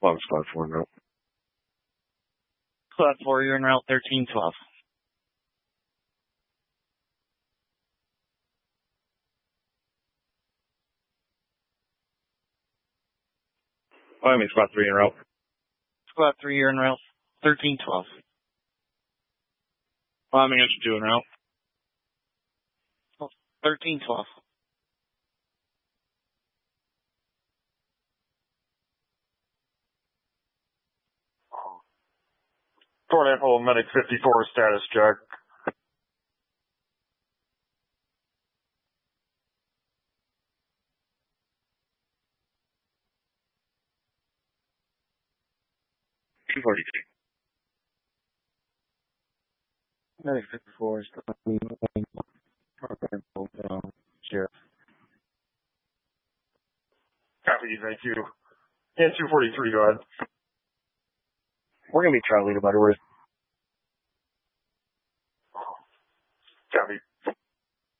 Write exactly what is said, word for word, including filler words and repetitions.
Well, squad four en route. Squad four, you're en route thirteen twelve. Miami squad three en route. Squad three, you're en route thirteen twelve. Miami engine two en route. thirteen twelve. Tornado Medic fifty-four status check. two forty-three. Medic fifty-four is um, Sheriff. Copy, thank you. And two forty-three, go ahead. We're going to be traveling about it. We're